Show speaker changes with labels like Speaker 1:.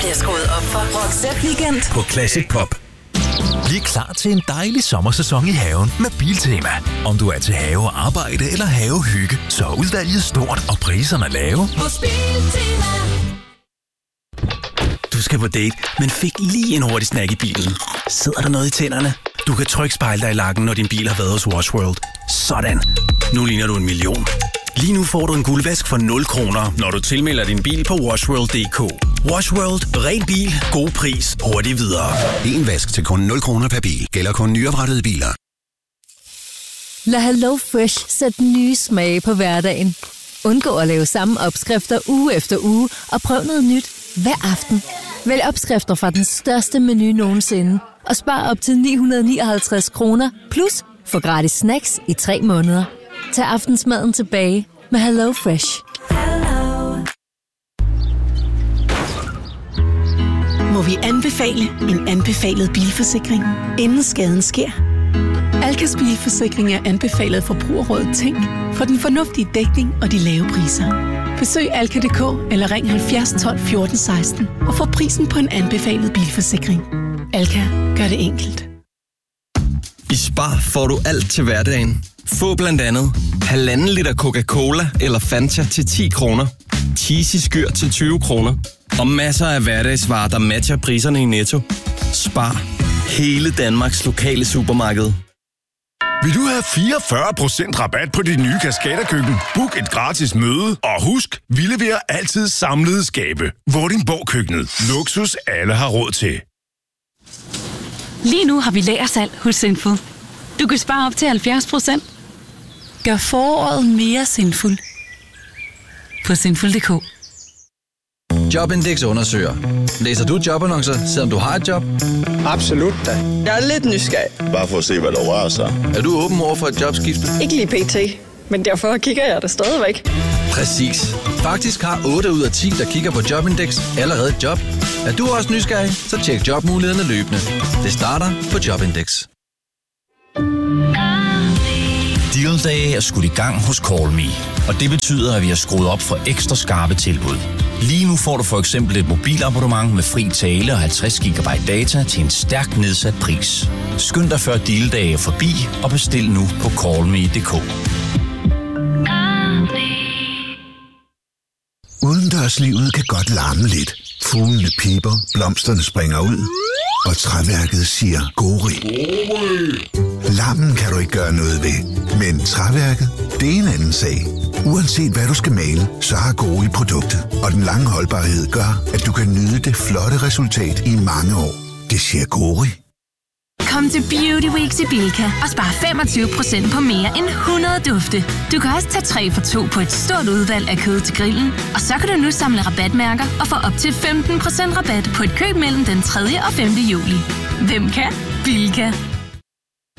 Speaker 1: bliver skruet op for Roxette Weekend
Speaker 2: på Classic Pop. Bliv klar til en dejlig sommersæson i haven med Biltema. Om du er til have, arbejde eller havehygge, så er udvalget stort og priserne lave.
Speaker 1: hos Biltema.
Speaker 3: Du skal på date, men fik lige en hurtig snack i bilen. Sidder der noget i tænderne? Du kan trykke spejle dig i lakken, når din bil har været hos Wash World. Sådan. Nu ligner du 1 million. Lige nu får du en guldvask for 0 kroner, når du tilmelder din bil på washworld.dk. Wash World. Ren bil. God pris. Hurtigt videre.
Speaker 4: En vask til kun 0 kroner per bil. Gælder kun nyoprettede biler.
Speaker 5: Lad Hello Fresh sætte nye smage på hverdagen. Undgå at lave samme opskrifter uge efter uge, og prøv noget nyt hver aften. Vælg opskrifter fra den største menu nogensinde, og spar op til 959 kroner, plus få gratis snacks i 3 måneder. Tag aftensmaden tilbage med Hello Fresh.
Speaker 6: Må vi anbefale en anbefalet bilforsikring, inden skaden sker? Alkas bilforsikring er anbefalet Forbrugerrådet Tænk for den fornuftige dækning og de lave priser. Besøg alka.dk eller ring 70 12 14 16 og få prisen på en anbefalet bilforsikring. Alka gør det enkelt.
Speaker 7: I Spar får du alt til hverdagen. Få blandt andet 1,5 liter Coca-Cola eller Fanta til 10 kroner. Cheesy skyr til 20 kroner. Og masser af hverdagsvarer, der matcher priserne i Netto. Spar. Hele Danmarks lokale supermarked.
Speaker 8: Vil du have 44% rabat på dit nye Kaskaderkøkken? Book et gratis møde, og husk, vi leverer altid samlede skabe. Vordingborg Køkkenet. Luksus alle har råd til.
Speaker 9: Lige nu har vi lagersalg hos Sinful. Du kan spare op til 70%. Gør foråret mere sinful på sinful.dk.
Speaker 10: Jobindex undersøger. Læser du jobannoncer, selvom du har et job?
Speaker 11: Absolut da. Jeg er lidt nysgerrig.
Speaker 12: Bare for at se, hvad der rører sig.
Speaker 10: Er du åben over for et jobskifte?
Speaker 11: Ikke lige pt, men derfor kigger jeg der stadigvæk.
Speaker 10: Præcis. Faktisk har 8 ud af 10, der kigger på Jobindex, allerede et job. Er du også nysgerrig, så tjek jobmulighederne løbende. Det starter på Jobindex.
Speaker 2: Deal-dage er skudt i gang hos CallMe, og det betyder, at vi har skruet op for ekstra skarpe tilbud. Lige nu får du for eksempel et mobilabonnement med fri tale og 50 GB data til en stærkt nedsat pris. Skynd dig før deal-dage er forbi og bestil nu på callme.dk.
Speaker 13: Udendørslivet kan godt larme lidt. Fuglene piper, blomsterne springer ud, og træværket siger gori. Larmen kan du ikke gøre noget ved, men træværket, det er en anden sag. Uanset hvad du skal male, så har Gori produktet, og den lange holdbarhed gør, at du kan nyde det flotte resultat i mange år. Det siger Gori.
Speaker 14: Kom til Beauty Week i Bilka og spar 25% på mere end 100 dufte. Du kan også tage 3 for 2 på et stort udvalg af kød til grillen, og så kan du nu samle rabatmærker og få op til 15% rabat på et køb mellem den 3. og 5. juli. Hvem kan? Bilka.